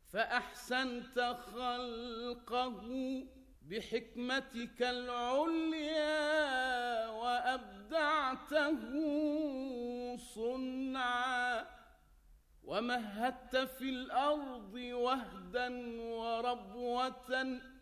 فأحسنت خلقه بحكمتك العليا وأبدعته صنعا، ومهدت في الأرض وهدا وربوة